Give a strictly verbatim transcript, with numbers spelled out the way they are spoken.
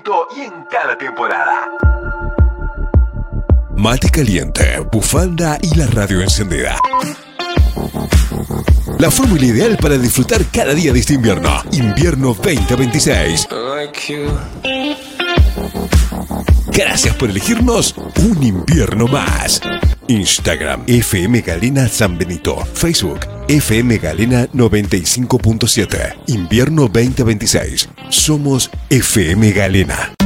momento y en cada temporada. Mate caliente, bufanda y la radio encendida. La fórmula ideal para disfrutar cada día de este invierno. Invierno veinte veintiséis. Gracias por elegirnos un invierno más. Instagram F M Galena San Benito. Facebook F M Galena noventa y cinco punto siete. Invierno veinte veintiséis. Somos F M Galena.